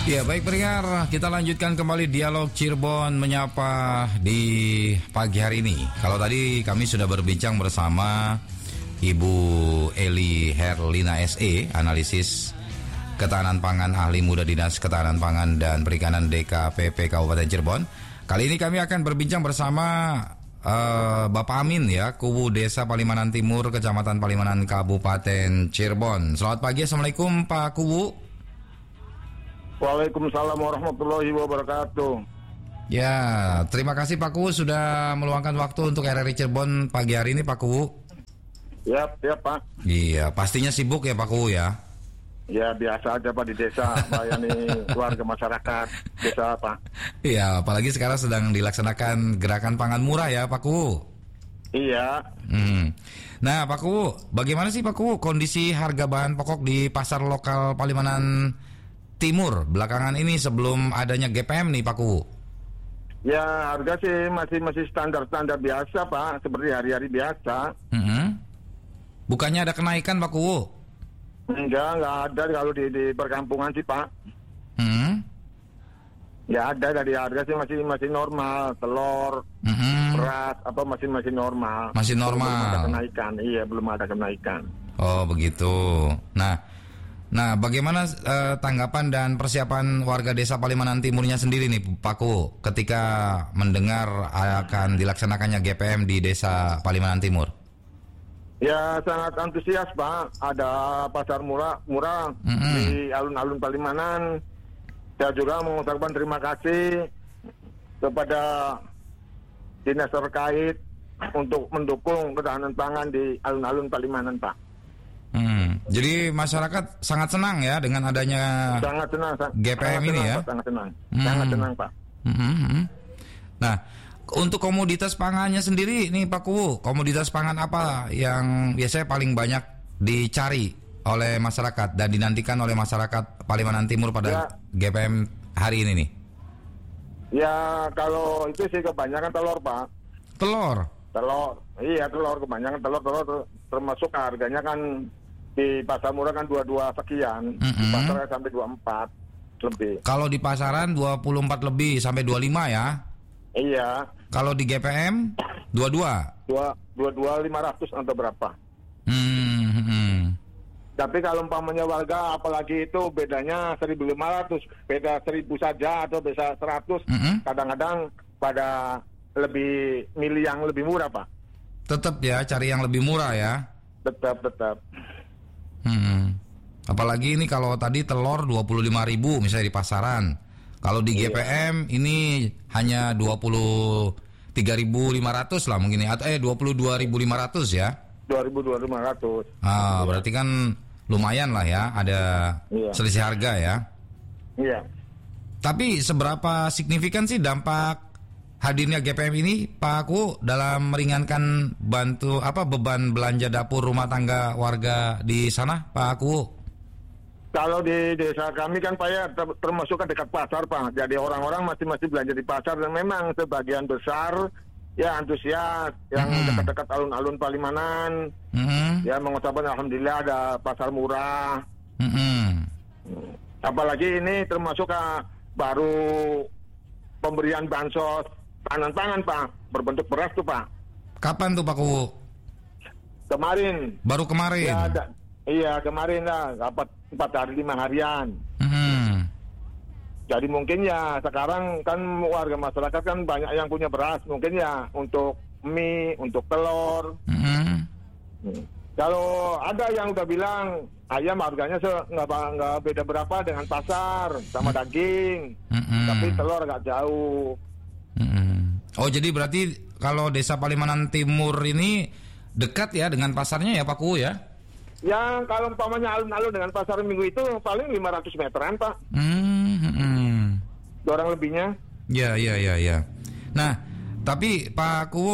Ya baik pendengar, kita lanjutkan kembali dialog Cirebon Menyapa di pagi hari ini. Kalau tadi kami sudah berbincang bersama Ibu Eli Herlina SE, analisis ketahanan pangan, ahli muda Dinas Ketahanan Pangan dan Perikanan DKPP Kabupaten Cirebon. Kali ini kami akan berbincang bersama Bapak Amin ya, Kubu Desa Palimanan Timur, Kecamatan Palimanan, Kabupaten Cirebon. Selamat pagi, Assalamualaikum Pak Kubu. Waalaikumsalam warahmatullahi wabarakatuh. Ya, terima kasih Pak Kubu sudah meluangkan waktu untuk RRI Cirebon pagi hari ini Pak Kubu. Ya Pak. Iya, pastinya sibuk ya Pak Kubu ya. Ya biasa aja Pak di desa, melayani keluarga masyarakat desa Pak. Iya, apalagi sekarang sedang dilaksanakan gerakan pangan murah ya Pak Kubu. Iya. Nah Pak Kubu, bagaimana sih Pak Kubu kondisi harga bahan pokok di pasar lokal Palimanan Timur belakangan ini sebelum adanya GPM nih Pak Kubu? Ya harga sih masih standar biasa Pak, seperti hari-hari biasa. Bukannya ada kenaikan Pak Kubu? Enggak ada kalau di perkampungan sih Pak. Ya ada, dari harga sih masih normal, telur, beras apa masih normal. Masih normal. Belum ada kenaikan, iya belum ada kenaikan. Oh begitu. Nah, bagaimana tanggapan dan persiapan warga desa Palimanan Timurnya sendiri nih Pak Kubu ketika mendengar akan dilaksanakannya GPM di desa Palimanan Timur? Ya sangat antusias Pak, ada pasar murah di alun-alun Palimanan. Saya juga mengucapkan terima kasih kepada dinas terkait untuk mendukung ketahanan pangan di alun-alun Palimanan Pak. Jadi masyarakat sangat senang ya dengan adanya GPM ini ya? Sangat senang Pak. Nah, untuk komoditas pangannya sendiri nih Pak Kubu, komoditas pangan apa yang biasanya paling banyak dicari oleh masyarakat dan dinantikan oleh masyarakat Palimanan Timur pada GPM hari ini nih? Ya kalau itu sih kebanyakan telur Pak. Telur? Iya telur, kebanyakan telur termasuk harganya kan di pasar murah kan 22 sekian, di pasar sampai 24 lebih. Kalau di pasaran 24 lebih sampai 25 ya? Iya. Kalau di GPM 22? 500 atau berapa? Tapi kalau umpamanya warga apalagi itu bedanya 1.500, beda 1.000 saja atau bisa 100, kadang-kadang pada lebih milih yang lebih murah Pak. Tetap ya, cari yang lebih murah ya? Tetap. Apalagi ini kalau tadi telur 25.000 misalnya di pasaran. Kalau di GPM ini hanya 23.500 lah mungkin ya, atau 22.500 ya? 22.500. Berarti kan lumayan lah ya, ada selisih harga ya? Iya. Tapi seberapa signifikan sih dampak hadirnya GPM ini Pak Aku dalam meringankan beban belanja dapur rumah tangga warga di sana Pak Aku? Kalau di desa kami kan Pak ya termasuk kan dekat pasar Pak. Jadi orang-orang masih belanja di pasar dan memang sebagian besar ya antusias yang dekat-dekat alun-alun Palimanan. Ya mengucapkan alhamdulillah ada pasar murah. Apalagi ini termasuk baru pemberian bansos pangan Pak, berbentuk beras tuh Pak. Kapan tuh Pak Kubu? Kemarin. Baru kemarin? Ya, iya kemarin lah, dapat 4 hari 5 harian. Jadi mungkin ya sekarang kan warga masyarakat kan banyak yang punya beras, mungkin ya untuk mie, untuk telur. Kalau ada yang udah bilang ayam harganya nggak beda berapa dengan pasar sama daging, tapi telur agak jauh. Oh jadi berarti kalau desa Palimanan Timur ini dekat ya dengan pasarnya ya Pak Kubu ya? Ya kalau umpamanya alun-alun dengan pasar Minggu itu paling 500 meteran Pak. Orang lebihnya. Ya. Nah tapi Pak Kubu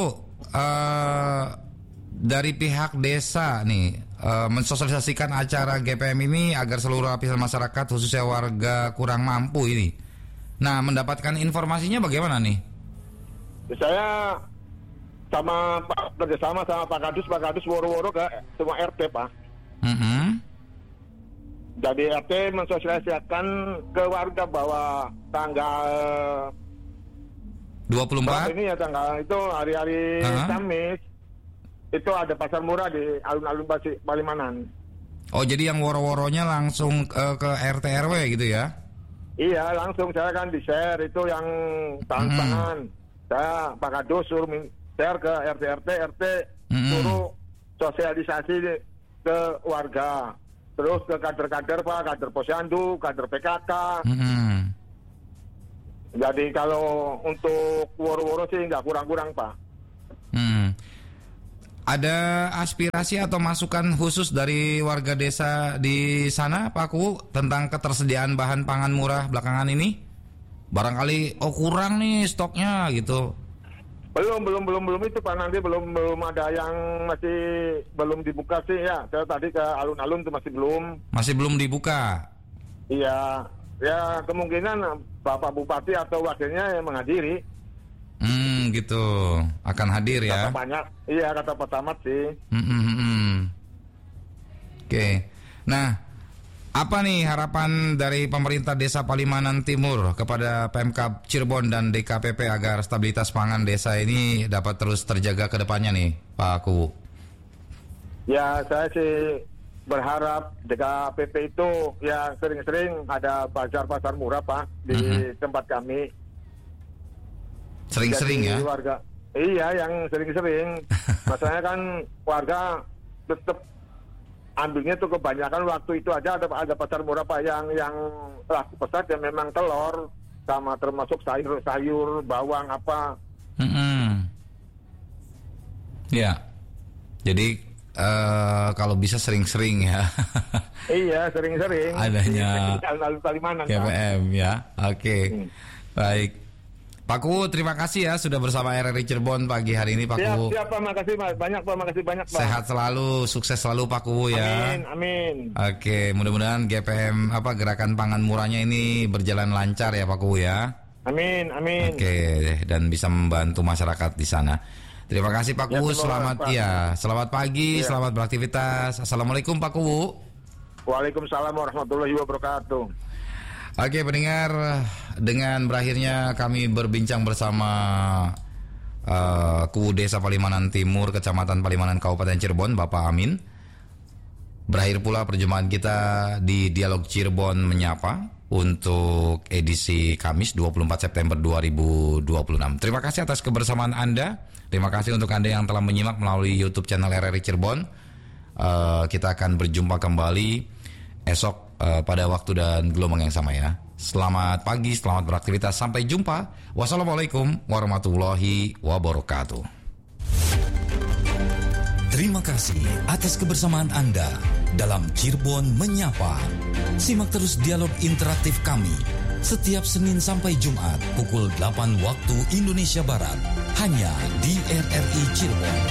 dari pihak desa nih mensosialisasikan acara GPM ini agar seluruh lapisan masyarakat khususnya warga kurang mampu ini. Nah mendapatkan informasinya bagaimana nih? Saya kerjasama sama Pak Kadus woro-woro ke semua RT Pak. Jadi RT mensosialisasikan ke warga bahwa tanggal 24 ini ya, tanggal itu hari-hari Kamis itu ada pasar murah di alun-alun Palimanan. Oh, jadi yang woro-woronya langsung ke RT RW gitu ya? Iya, langsung saya kan di-share itu yang tangan. Saya Pak Kado suruh share ke RT suruh sosialisasi ke warga. Terus ke kader-kader Pak, kader Posyandu, kader PKK. Jadi kalau untuk woro-woro sih nggak kurang-kurang Pak. Ada aspirasi atau masukan khusus dari warga desa di sana Pak Ku tentang ketersediaan bahan pangan murah belakangan ini? Barangkali kurang nih stoknya gitu. Belum itu Pak, nanti belum ada yang masih belum dibuka sih ya. Saya tadi ke alun-alun itu masih belum dibuka. Iya, ya kemungkinan Bapak Bupati atau wakilnya yang menghadiri. Gitu akan hadir ya. Kata banyak, iya kata Pak Tamat sih. Oke. Nah, apa nih harapan dari pemerintah Desa Palimanan Timur kepada Pemkab Cirebon dan DKPP agar stabilitas pangan desa ini dapat terus terjaga ke depannya nih, Pak Kuwu? Ya, saya sih berharap DKPP itu ya sering-sering ada pasar murah Pak di tempat kami. Sering-sering ya? Warga, iya yang sering-sering. Masalahnya kan warga tetap ambilnya tuh kebanyakan waktu itu aja ada pasar murah Pak yang laku pesat yang memang telur sama termasuk sayur, bawang apa. Ya, jadi kalau bisa sering-sering ya. Iya sering-sering. Adanya Palimanan GPM ya. Oke. Baik. Pak Kuwu, terima kasih ya sudah bersama RRI Cirebon pagi hari ini Pak Kuwu. Siap Pak, makasih banyak Pak. Sehat selalu, sukses selalu Pak Kuwu ya. Amin. Oke, mudah-mudahan GPM gerakan pangan murahnya ini berjalan lancar ya Pak Kuwu ya. Amin. Oke, dan bisa membantu masyarakat di sana. Terima kasih Pak Kuwu, selamat pagi, selamat beraktivitas. Assalamualaikum Pak Kuwu. Waalaikumsalam warahmatullahi wabarakatuh. Oke pendengar, dengan berakhirnya kami berbincang bersama Kuwu Desa Palimanan Timur, Kecamatan Palimanan, Kabupaten Cirebon, Bapak Amin. Berakhir pula perjumpaan kita di Dialog Cirebon Menyapa untuk edisi Kamis 24 September 2026. Terima kasih atas kebersamaan Anda. Terima kasih untuk Anda yang telah menyimak melalui YouTube channel RRI Cirebon. Kita akan berjumpa kembali esok pada waktu dan gelombang yang sama ya. Selamat pagi, selamat beraktivitas. Sampai jumpa. Wassalamualaikum warahmatullahi wabarakatuh. Terima kasih atas kebersamaan Anda dalam Cirebon Menyapa. Simak terus dialog interaktif kami setiap Senin sampai Jumat pukul 8 waktu Indonesia Barat hanya di RRI Cirebon.